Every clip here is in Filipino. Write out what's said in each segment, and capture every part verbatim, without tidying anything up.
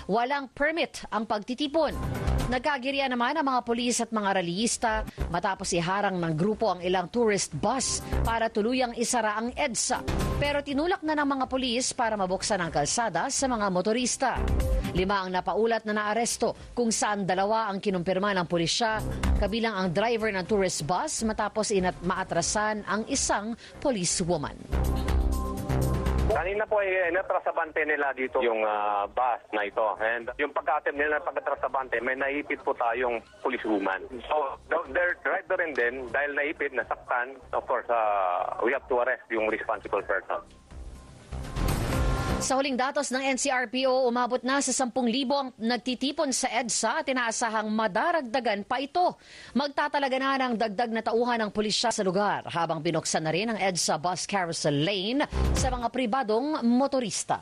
walang permit ang pagtitipon. Nagkagirian naman ang mga pulis at mga rallyista matapos iharang ng grupo ang ilang tourist bus para tuluyang isara ang EDSA. Pero tinulak na ng mga pulis para mabuksan ang kalsada sa mga motorista. Lima ang napaulat na naaresto kung saan dalawa ang kinumpirma ng pulisya, kabilang ang driver ng tourist bus matapos inat maatrasan ang isang policewoman. Kanina po ay natrasabante nila dito yung uh, bus na ito. And yung pagka-attempt nila ng pagkatrasabante, may naipit po tayong policewoman. So, their driver rin din, dahil naipit, nasaktan, of course, uh, we have to arrest yung responsible person. Sa huling datos ng N C R P O, umabot na sa sampung libo ang nagtitipon sa EDSA at inaasahang madaragdagan pa ito. Magtatalaga na ng dagdag na tauhan ng pulisya sa lugar habang binuksan na rin ang EDSA bus carousel lane sa mga pribadong motorista.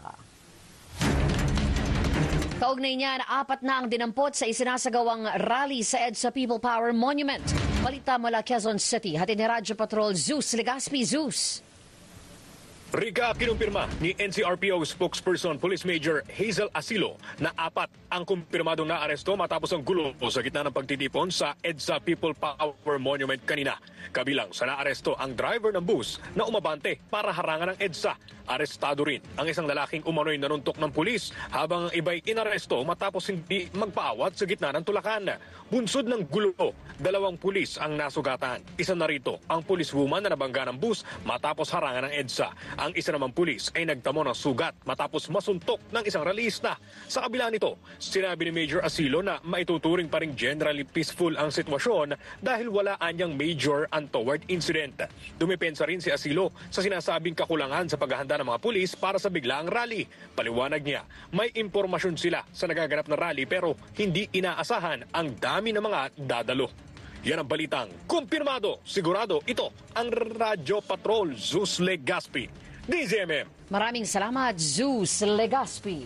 Kaugnay niya na apat na ang dinampot sa isinasagawang rally sa EDSA People Power Monument. Balita mula Quezon City, hatid ni Radyo Patrol Zeus Legaspi. Zeus. Rika, kinumpirma ni N C R P O spokesperson Police Major Hazel Asilo na apat ang kumpirmadong naaresto matapos ang gulo sa gitna ng pagtitipon sa EDSA People Power Monument kanina. Kabilang sa naaresto ang driver ng bus na umabante para harangan ng EDSA. Arestado rin ang isang lalaking umano'y nanuntok ng pulis habang ang iba'y inaresto matapos hindi magpaawat sa gitna ng tulakan. Bunsod ng gulo, dalawang pulis ang nasugatan. Isa na rito ang policewoman na nabangga ng bus matapos harangan ng EDSA. Ang isa namang pulis ay nagtamo ng sugat matapos masuntok ng isang rallyista. Sa kabila nito, sinabi ni Major Asilo na maituturing pa ring generally peaceful ang sitwasyon dahil wala anyang major untoward incident. Dumipensa rin si Asilo sa sinasabing kakulangan sa paghahanda ng mga pulis para sa biglaang rally. Paliwanag niya, may impormasyon sila sa nagaganap na rally pero hindi inaasahan ang dami ng mga dadalo. Yan ang balitang kumpirmado. Sigurado ito ang Radyo Patrol Zeus Legaspi. D Z M M. Maraming salamat, Zeus Legaspi.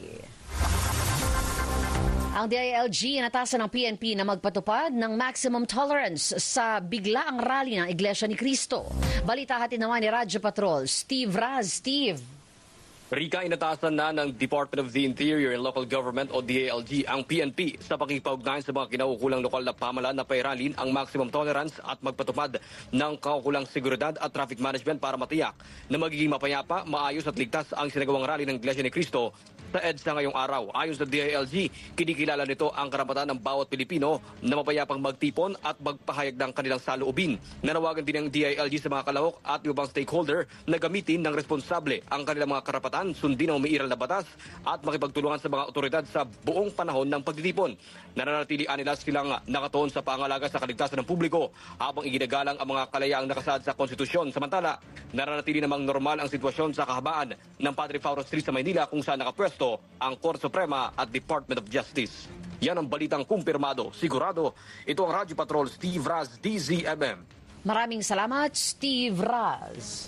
Ang D I L G inatasan ng P N P na magpatupad ng maximum tolerance sa biglaang rally ng Iglesia ni Cristo. Balita hatid naman ni Radyo Patrol, Steve Raz. Steve. Rika, inatasan na ng Department of the Interior and Local Government o D I L G ang P N P sa pakikipag-ugnayan sa mga kinaukulang lokal na pamahalaan na pairalin ang maximum tolerance at magpatupad ng kaukulang seguridad at traffic management para matiyak na magiging mapayapa, maayos at ligtas ang sinagawang rally ng Iglesia ni Cristo sa EDSA ngayong araw. Ayon sa D I L G, kinikilala nito ang karapatan ng bawat Pilipino na mapayapang magtipon at magpahayag ng kanilang saloobin. Nanawagan din ng D I L G sa mga kalahok at ibang stakeholder na gamitin ng responsable ang kanilang mga karapatan, sundin ang umiiral na batas at makipagtulungan sa mga otoridad sa buong panahon ng pagtitipon. Nananatilian nila silang nakatuon sa pangalaga sa kaligtasan ng publiko habang iginagalang ang mga kalayaang nakasaad sa konstitusyon. Samantala, nananatili namang normal ang sitwasyon sa kahabaan ng Padre Fauro Street sa Maynila kung saan nakapwesto ang Korte Suprema at Department of Justice. Yan ang balitang kumpirmado. Sigurado, ito ang Radyo Patrol Steve Raz, D Z M M. Maraming salamat, Steve Raz.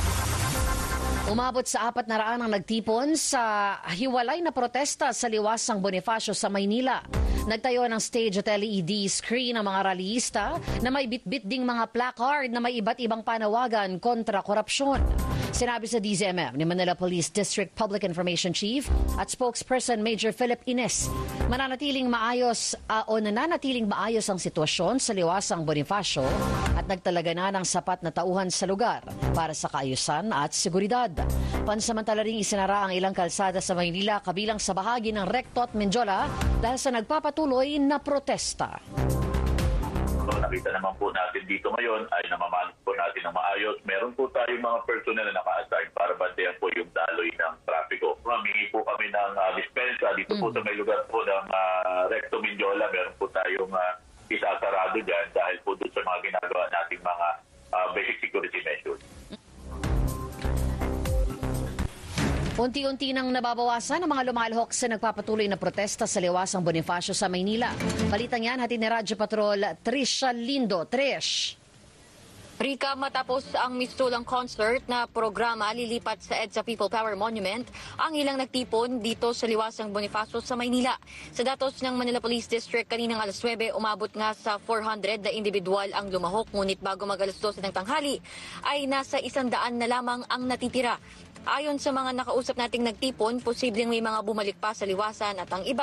Umabot sa apat na raan ang nagtipon sa hiwalay na protesta sa Liwasang Bonifacio sa Maynila. Nagtayo ng stage at L E D screen ang mga rallyista na may bitbit ding mga placard na may iba't ibang panawagan kontra korupsyon. Sinabi sa D Z M M ni Manila Police District Public Information Chief at spokesperson Major Philip Ines, mananatiling maayos uh, o nananatiling maayos ang sitwasyon sa Liwasang Bonifacio at nagtalaga na ng sapat na tauhan sa lugar para sa kaayusan at seguridad. Pansamantala ring isinara ang ilang kalsada sa Maynila kabilang sa bahagi ng Recto at Menjola dahil sa nagpapatuloy na protesta. So, nakita naman po natin dito ngayon ay namamanag po natin ng maayos. Meron po tayong mga personnel na naka-assign para bantayan po yung daloy ng trapiko. Humingi po kami ng uh, dispensa dito mm. po sa may lugar po ng uh, Recto Mindiola. Meron po tayong uh, isasarado dyan dahil po doon sa mga ginagawa nating mga uh, basic security measures. Unti-unti nang nababawasan ang mga lumalhok sa nagpapatuloy na protesta sa Liwasang Bonifacio sa Maynila. Balitang yan, hatid ni Radyo Patrol, Trisha Lindo. Trish. Rika, matapos ang mistulang concert na programa lilipat sa EDSA People Power Monument, ang ilang nagtipon dito sa Liwasang Bonifacio sa Maynila. Sa datos ng Manila Police District kaninang alas nuwebe, umabot nga sa four hundred na individual ang lumahok, ngunit bago mag alas dose ng tanghali ay nasa isandaan na lamang ang natitira. Ayon sa mga nakausap nating nagtipon, posibleng may mga bumalik pa sa liwasan at ang iba